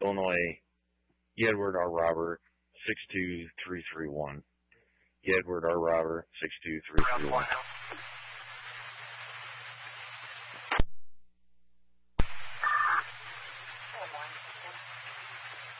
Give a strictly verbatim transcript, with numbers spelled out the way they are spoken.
Illinois, E. Edward R. Robert, six two three three one. E. Edward R. Robert, six two three three one.